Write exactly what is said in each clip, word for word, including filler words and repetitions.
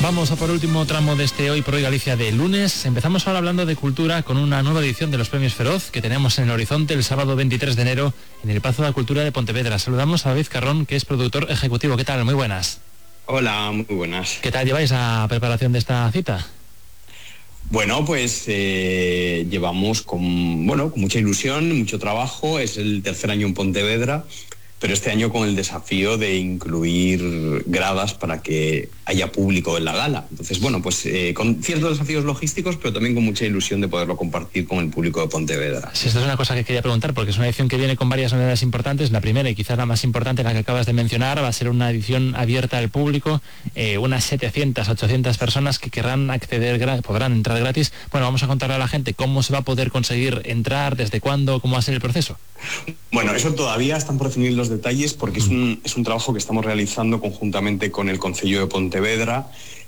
Vamos a por el último tramo de este Hoy por Hoy Galicia de lunes. Empezamos ahora hablando de cultura con una nueva edición de los Premios Feroz que tenemos en el horizonte el sábado veintitrés de enero en el Pazo de la Cultura de Pontevedra. Saludamos a David Carrón, que es productor ejecutivo. ¿Qué tal? Muy buenas. Hola, muy buenas. ¿Qué tal lleváis la preparación de esta cita? Bueno, pues eh, llevamos con, bueno, con mucha ilusión, mucho trabajo. Es el tercer año en Pontevedra, pero este año con el desafío de incluir gradas para que haya público en la gala. Entonces, bueno, pues eh, con ciertos desafíos logísticos, pero también con mucha ilusión de poderlo compartir con el público de Pontevedra. Sí, esta es una cosa que quería preguntar, porque es una edición que viene con varias novedades importantes. La primera, y quizás la más importante, la que acabas de mencionar, va a ser una edición abierta al público, eh, unas setecientas, ochocientas personas que querrán acceder, gra- podrán entrar gratis. Bueno, vamos a contarle a la gente cómo se va a poder conseguir entrar, desde cuándo, cómo va a ser el proceso. Bueno, eso todavía están por definir los detalles porque es un, es un trabajo que estamos realizando conjuntamente con el Concello de Pontevedra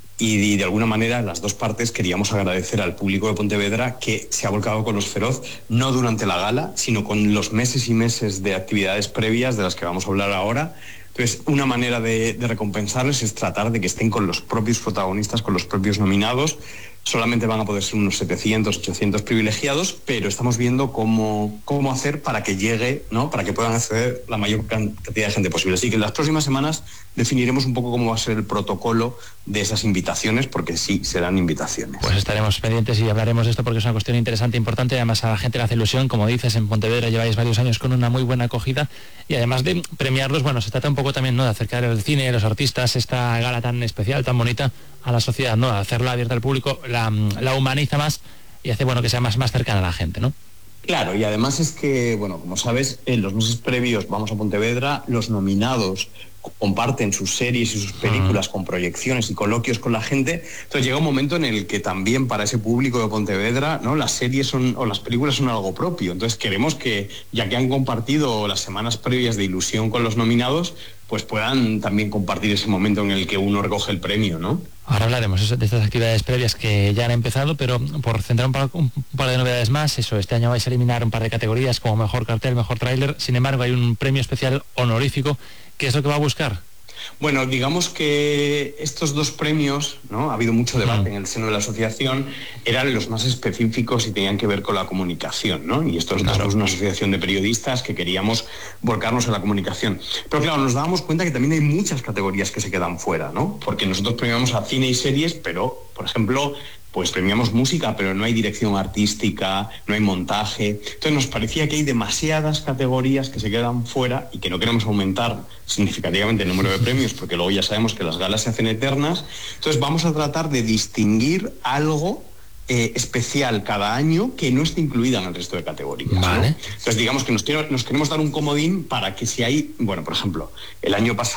y de, de alguna manera las dos partes queríamos agradecer al público de Pontevedra que se ha volcado con los Feroz, no durante la gala, sino con los meses y meses de actividades previas de las que vamos a hablar ahora. Entonces, una manera de, de recompensarles es tratar de que estén con los propios protagonistas, con los propios nominados. Solamente van a poder ser unos setecientos, ochocientos privilegiados, pero estamos viendo cómo, cómo hacer para que llegue, ¿no? Para que puedan acceder la mayor cantidad de gente posible. Así que en las próximas semanas definiremos un poco cómo va a ser el protocolo de esas invitaciones, porque sí, serán invitaciones. Pues estaremos pendientes y hablaremos de esto porque es una cuestión interesante, importante. Además, a la gente le hace ilusión. Como dices, en Pontevedra lleváis varios años con una muy buena acogida y además de premiarlos, bueno, se trata un poco también, ¿no?, de acercar el cine, los artistas, esta gala tan especial, tan bonita, a la sociedad, ¿no?, hacerla abierta al público, la, la humaniza más y hace, bueno, que sea más, más cercana a la gente, ¿no? Claro, y además es que, bueno, como sabes, en los meses previos vamos a Pontevedra, los nominados comparten sus series y sus películas con proyecciones y coloquios con la gente. Entonces llega un momento en el que también para ese público de Pontevedra, ¿no?, las series son, o las películas son algo propio. Entonces queremos que, ya que han compartido las semanas previas de ilusión con los nominados, pues puedan también compartir ese momento en el que uno recoge el premio, ¿no? Ahora hablaremos de estas actividades previas que ya han empezado, pero por centrar un par, un par de novedades más, eso, este año vais a eliminar un par de categorías como mejor cartel, mejor tráiler. Sin embargo, hay un premio especial honorífico. ¿Qué es lo que va a buscar? Bueno, digamos que estos dos premios, ¿no?, ha habido mucho debate mm. en el seno de la asociación, eran los más específicos y tenían que ver con la comunicación, ¿no? Y esto nosotros somos una asociación de periodistas que queríamos volcarnos a la comunicación. Pero claro, nos dábamos cuenta que también hay muchas categorías que se quedan fuera, ¿no? Porque nosotros premiamos a cine y series, pero, por ejemplo, pues premiamos música, pero no hay dirección artística, no hay montaje. Entonces nos parecía que hay demasiadas categorías que se quedan fuera y que no queremos aumentar significativamente el número de premios, porque luego ya sabemos que las galas se hacen eternas. Entonces vamos a tratar de distinguir algo eh, especial cada año que no esté incluida en el resto de categorías, ¿no? Vale. Entonces digamos que nos, quiero, nos queremos dar un comodín para que si hay, bueno, por ejemplo, el año pasado